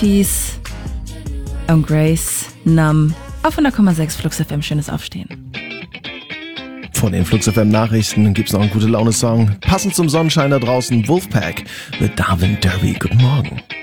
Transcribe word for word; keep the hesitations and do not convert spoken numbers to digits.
Peace und Grace, Numb, auf hundert Komma sechs Flux F M, schönes Aufstehen. Von den Flux F M Nachrichten gibt's noch einen gute Laune-Song. Passend zum Sonnenschein da draußen, Wolfpack mit Darwin Derby. Guten Morgen.